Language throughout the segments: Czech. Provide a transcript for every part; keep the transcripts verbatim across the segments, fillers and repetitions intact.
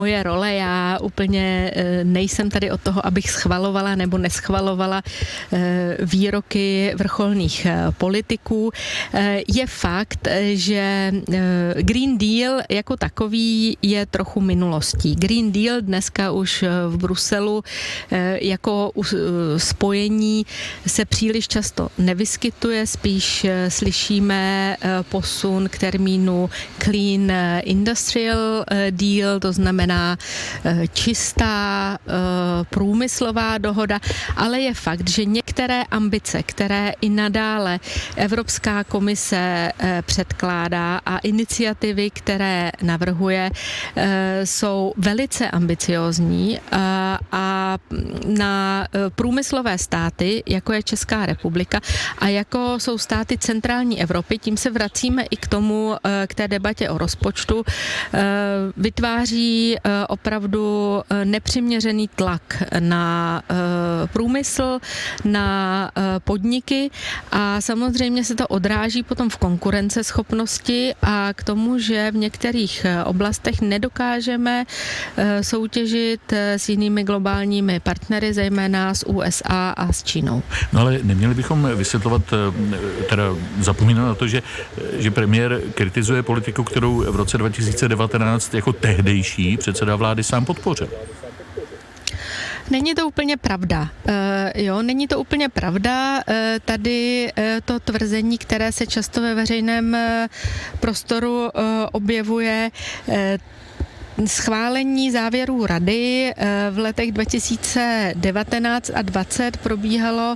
moje role, já úplně nejsem tady od toho, abych schvalovala nebo neschvalovala výroky vrcholných politiků. Je fakt, že Green Deal jako takový je trochu minulostí. Green Deal dneska už v Bruselu jako spojení se příliš často nevyskytuje, spíš slyšíme posun k termínu Clean Industrial Deal, to znamená čistá průmyslová dohoda, ale je fakt, že některé ambice, které i nadále Evropská komise předkládá a iniciativy, které navrhuje, jsou velice ambiciózní a na průmyslové státy, jako je Česká republika a jako jsou státy centrální Evropy, tím se vracíme i k tomu, k té debatě o rozpočtu, vytváří opravdu nepřiměřený tlak na průmysl, na podniky a samozřejmě se to odráží potom v konkurenceschopnosti a k tomu, že v některých oblastech nedokážeme soutěžit s jinými globálními partnery, zejména s U S A a s Čínou. No ale neměli bychom vysvětlovat, teda zapomínat na to, že, že premiér kritizuje politiku, kterou v roce dva tisíce devatenáct jako tehdejší předseda vlády sám podpořil. Není to úplně pravda. Uh, jo, není to úplně pravda. Uh, tady uh, to tvrzení, které se často ve veřejném uh, prostoru uh, objevuje, uh, schválení závěrů rady v letech dva tisíce devatenáct a dvacet probíhalo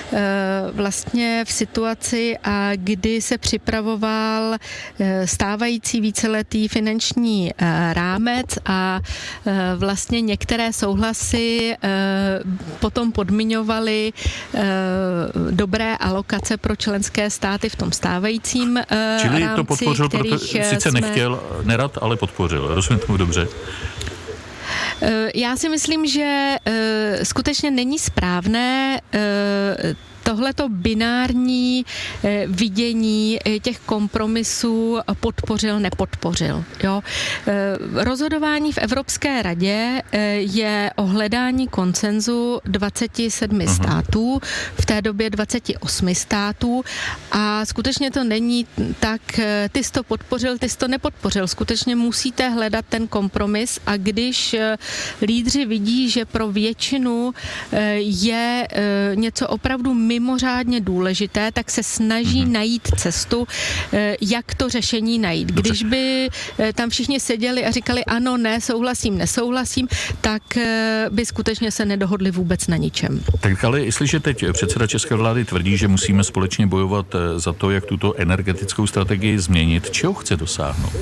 vlastně v situaci, a kdy se připravoval stávající víceletý finanční rámec a vlastně některé souhlasy potom podmiňovaly dobré alokace pro členské státy v tom stávajícím Čili rámci. To podpořil, proto sice jsme... nechtěl nerad, ale podpořil. Rozumím tomu dobře. Já si myslím, že skutečně není správné tohleto binární vidění těch kompromisů podpořil, nepodpořil. Jo? Rozhodování v Evropské radě je o hledání konsenzu dvacet sedm uh-huh. států, v té době dvacet osm států a skutečně to není tak, ty jsi to podpořil, ty jsi to nepodpořil. Skutečně musíte hledat ten kompromis a když lídři vidí, že pro většinu je něco opravdu mimořádně důležité, tak se snaží mm-hmm. najít cestu, jak to řešení najít. Když by tam všichni seděli a říkali ano, ne, souhlasím, nesouhlasím, tak by skutečně se nedohodli vůbec na ničem. Tak ale jestliže teď předseda české vlády tvrdí, že musíme společně bojovat za to, jak tuto energetickou strategii změnit, čeho chce dosáhnout?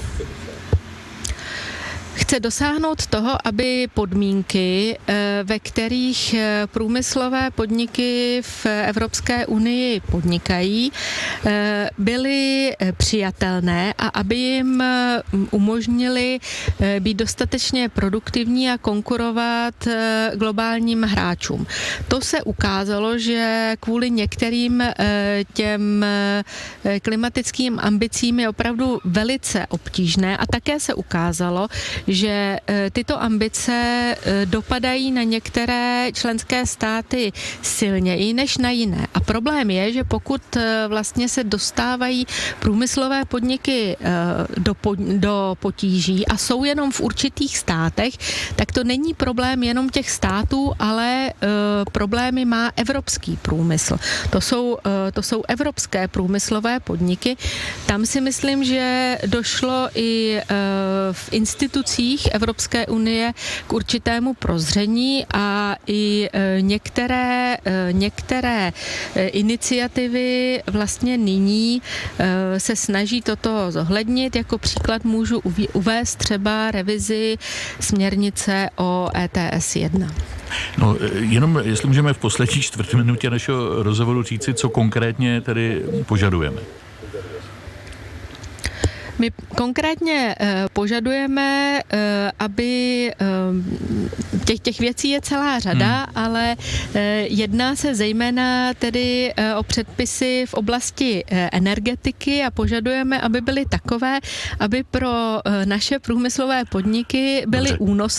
Chce dosáhnout toho, aby podmínky, ve kterých průmyslové podniky v Evropské unii podnikají, byly přijatelné a aby jim umožnili být dostatečně produktivní a konkurovat globálním hráčům. To se ukázalo, že kvůli některým těm klimatickým ambicím je opravdu velice obtížné a také se ukázalo, že tyto ambice dopadají na některé členské státy silněji než na jiné. A problém je, že pokud vlastně se dostávají průmyslové podniky do, do potíží a jsou jenom v určitých státech, tak to není problém jenom těch států, ale problémy má evropský průmysl. To jsou, to jsou evropské průmyslové podniky. Tam si myslím, že došlo i v institucích Evropské unie k určitému prozření a i některé, některé iniciativy vlastně nyní se snaží toto zohlednit. Jako příklad můžu uvést třeba revizi směrnice o E T S jedna. No, jenom jestli můžeme v poslední čtvrt minutě našeho rozhovoru říci, co konkrétně tedy požadujeme. My konkrétně požadujeme, aby těch, těch věcí je celá řada, hmm. ale jedná se zejména tedy o předpisy v oblasti energetiky a požadujeme, aby byly takové, aby pro naše průmyslové podniky byly únosné